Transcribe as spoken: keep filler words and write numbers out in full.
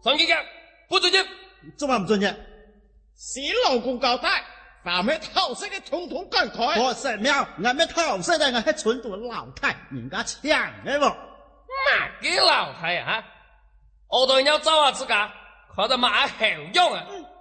传几个，不准进。 做乜唔准嘅？ 是老公交代，凡咩偷食嘅统统赶开。 我神庙，俺咩偷食嘅，俺喺村度老太，人家抢嘅喎。 哪个老太啊？我都要找下自家，看得马好用啊！ 嗯